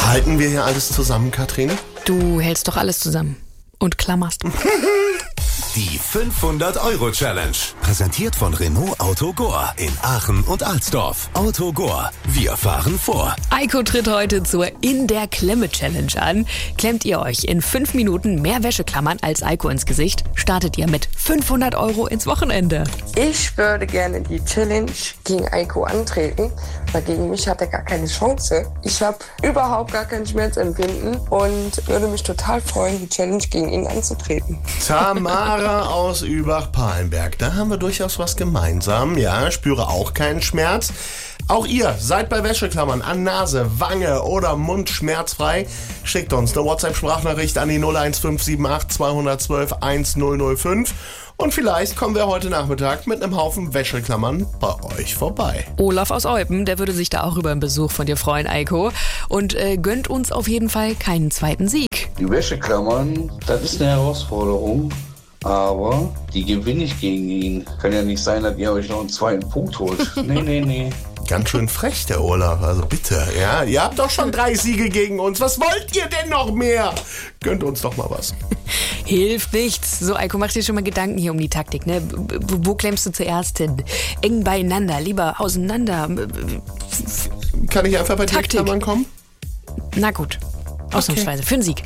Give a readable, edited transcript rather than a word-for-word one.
Halten wir hier alles zusammen, Katrin? Du hältst doch alles zusammen. Und klammerst. Die 500-Euro-Challenge. Präsentiert von Renault Auto Gore in Aachen und Alsdorf. Auto Gore. Wir fahren vor. Eiko tritt heute zur In der Klemme Challenge an. Klemmt ihr euch in 5 Minuten mehr Wäscheklammern als Eiko ins Gesicht, startet ihr mit 500 Euro ins Wochenende. Ich würde gerne die Challenge gegen Eiko antreten, weil gegen mich hat er gar keine Chance. Ich habe überhaupt gar kein Schmerzempfinden und würde mich total freuen, die Challenge gegen ihn anzutreten. Tamara aus Übach-Palenberg. Da haben wir durchaus was gemeinsam. Ja, spüre auch keinen Schmerz. Auch ihr seid bei Wäscheklammern an Nase, Wange oder Mund schmerzfrei. Schickt uns eine WhatsApp-Sprachnachricht an die 01578 212 1005. Und vielleicht kommen wir heute Nachmittag mit einem Haufen Wäscheklammern bei euch vorbei. Olaf aus Eupen, der würde sich da auch über einen Besuch von dir freuen, Eiko. Und gönnt uns auf jeden Fall keinen zweiten Sieg. Die Wäscheklammern, das ist eine Herausforderung, aber die gewinne ich gegen ihn. Kann ja nicht sein, dass ihr euch noch einen zweiten Punkt holt. Nee. Ganz schön frech, der Olaf, also bitte. Ja, ihr habt doch schon 3 Siege gegen uns. Was wollt ihr denn noch mehr? Gönnt uns doch mal was. Hilft nichts. So, Eiko, mach dir schon mal Gedanken hier um die Taktik, ne? Wo klemmst du zuerst hin? Eng beieinander, lieber auseinander. Kann ich einfach bei dir Taktik. Klammern kommen? Na gut, ausnahmsweise. Für den Sieg.